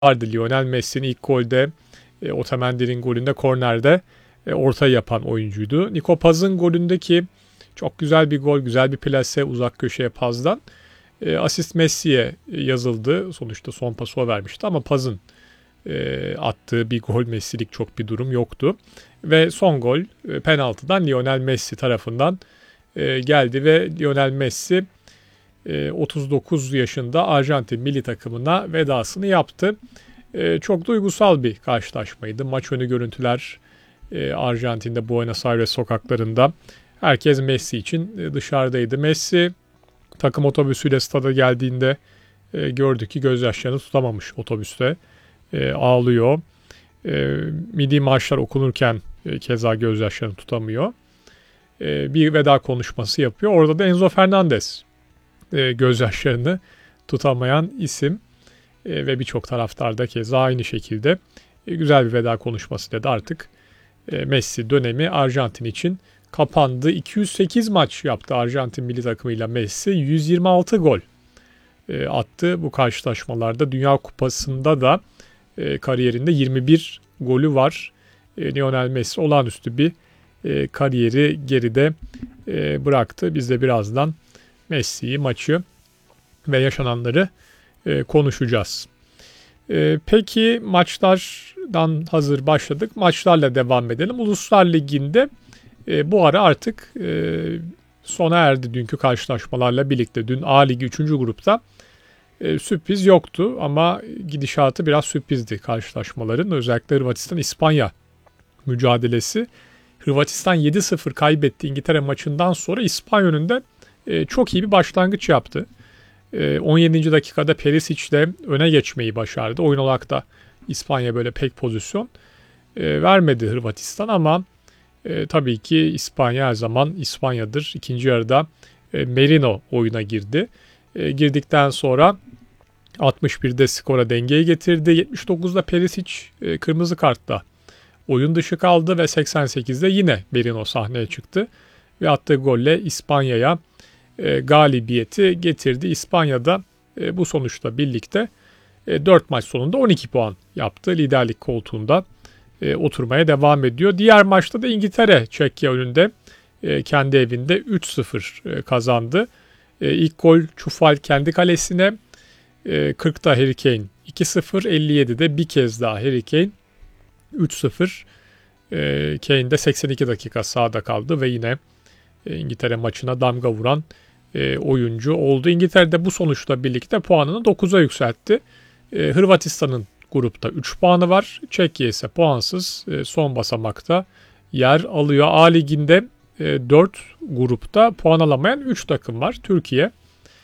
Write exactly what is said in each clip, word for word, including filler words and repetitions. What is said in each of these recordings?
vardı. Lionel Messi'nin ilk golde, e, Otamendi'nin golünde, kornerde e, orta yapan oyuncuydu. Nico Paz'ın golündeki çok güzel bir gol, güzel bir plase uzak köşeye Paz'dan. E, asist Messi'ye yazıldı. Sonuçta son pası o vermişti ama Paz'ın e, attığı bir gol, Messi'lik çok bir durum yoktu. Ve son gol e, penaltıdan Lionel Messi tarafından e, geldi ve Lionel Messi e, otuz dokuz yaşında Arjantin milli takımına vedasını yaptı. E, çok duygusal bir karşılaşmaydı. Maç önü görüntüler e, Arjantin'de Buenos Aires sokaklarında. Herkes Messi için e, dışarıdaydı. Messi takım otobüsüyle stada geldiğinde e, gördük ki gözyaşlarını tutamamış otobüste. E, ağlıyor. E, milli marşlar okunurken e, keza gözyaşlarını tutamıyor. E, bir veda konuşması yapıyor. Orada da Enzo Fernandez e, gözyaşlarını tutamayan isim e, ve birçok taraftar da keza aynı şekilde e, güzel bir veda konuşmasıyla da artık e, Messi dönemi Arjantin için kapandı. iki yüz sekiz maç yaptı Arjantin milli takımıyla Messi. yüz yirmi altı gol e, attı bu karşılaşmalarda. Dünya Kupası'nda da e, kariyerinde yirmi bir golü var. E, Lionel Messi olağanüstü bir e, kariyeri geride e, bıraktı. Biz de birazdan Messi'yi, maçı ve yaşananları e, konuşacağız. E, peki maçlardan hazır başladık. Maçlarla devam edelim. Uluslar Ligi'nde e, bu ara artık e, sona erdi dünkü karşılaşmalarla birlikte. Dün A Ligi üçüncü grupta e, sürpriz yoktu ama gidişatı biraz sürprizdi karşılaşmaların. Özellikle Hırvatistan-İspanya mücadelesi. Hırvatistan yedi sıfır kaybetti İngiltere maçından sonra İspanya önünde e, çok iyi bir başlangıç yaptı. E, on yedinci dakikada Perisic'le öne geçmeyi başardı. Oyun olarak da İspanya böyle pek pozisyon e, vermedi Hırvatistan ama e, tabii ki İspanya her zaman İspanya'dır. İkinci yarıda e, Merino oyuna girdi. E, girdikten sonra altmış birde skora dengeyi getirdi. yetmiş dokuzda Perisic e, kırmızı kartla oyun dışı kaldı ve seksen sekizde yine Merino sahneye çıktı. Ve attığı golle İspanya'ya e, galibiyeti getirdi. İspanya'da e, bu sonuçla birlikte e, dört maç sonunda on iki puan yaptı. Liderlik koltuğunda e, oturmaya devam ediyor. Diğer maçta da İngiltere Çekya önünde e, kendi evinde üç sıfır e, kazandı. E, ilk gol Çufal kendi kalesine, e, kırkta Harry Kane iki sıfır, elli yedide bir kez daha Harry Kane üç sıfır. E, Kane de seksen iki dakika sahada kaldı ve yine e, İngiltere maçına damga vuran e, oyuncu oldu. İngiltere'de bu sonuçla birlikte puanını dokuza yükseltti. E, Hırvatistan'ın grupta üç puanı var. Çekya ise puansız e, son basamakta yer alıyor. A Ligi'nde e, dört grupta puan alamayan üç takım var. Türkiye,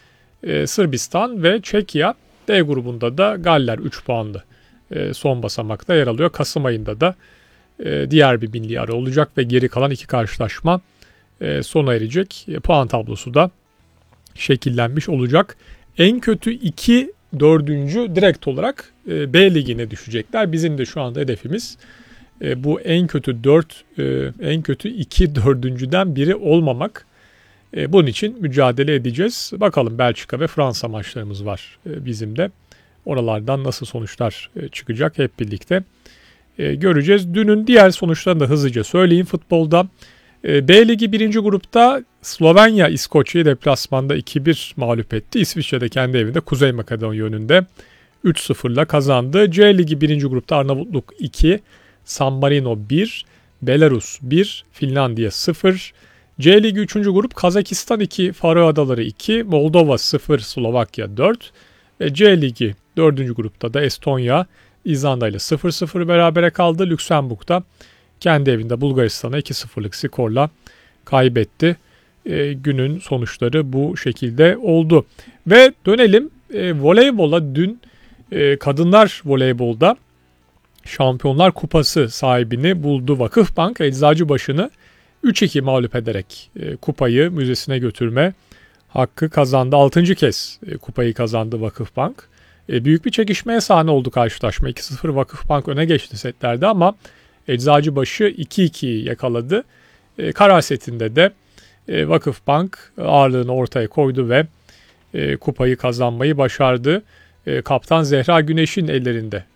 e, Sırbistan ve Çekya. D grubunda da Galler üç puanlı e, son basamakta yer alıyor. Kasım ayında da e, diğer bir milli ara olacak ve geri kalan iki karşılaşma e, sona erecek. E, puan tablosu da şekillenmiş olacak. En kötü iki dördüncü direkt olarak e, B Ligi'ne düşecekler. Bizim de şu anda hedefimiz e, bu en kötü dört, e, en kötü iki dördüncüden biri olmamak. E, bunun için mücadele edeceğiz. Bakalım, Belçika ve Fransa maçlarımız var e, bizim de. Oralardan nasıl sonuçlar e, çıkacak hep birlikte e, göreceğiz. Dünün diğer sonuçlarını da hızlıca söyleyeyim futbolda. E, B Ligi birinci grupta Slovenya İskoçya'yı deplasmanda iki bir mağlup etti. İsviçre'de kendi evinde Kuzey Makedonya önünde üç sıfırla kazandı. C Ligi birinci grupta Arnavutluk iki, San Marino bir, Belarus bir, Finlandiya sıfır. C Ligi üçüncü grup Kazakistan iki, Faroe Adaları iki, Moldova sıfır, Slovakya dört. Ve C Ligi dördüncü grupta da Estonya İzlanda ile sıfır sıfır berabere kaldı. Lüksemburg'da kendi evinde Bulgaristan'a iki sıfırlık skorla kaybetti. E, günün sonuçları bu şekilde oldu. Ve dönelim e, voleybola. Dün e, kadınlar voleybolda Şampiyonlar Kupası sahibini buldu. Vakıfbank Eczacıbaşı'nı üç iki mağlup ederek e, kupayı müzesine götürme hakkı kazandı. altıncı kez e, kupayı kazandı Vakıfbank. E, büyük bir çekişmeye sahne oldu karşılaşma. iki sıfır Vakıfbank öne geçti setlerde ama Eczacıbaşı iki ikiyi yakaladı. E, karar setinde de e, Vakıfbank ağırlığını ortaya koydu ve e, kupayı kazanmayı başardı. e, kaptan Zehra Güneş'in ellerinde